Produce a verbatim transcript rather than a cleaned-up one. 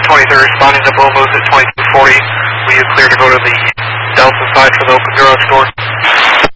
twenty-three responding to Blue Moose at twenty-two forty. Will you clear to go to the Delta side for the open garage door?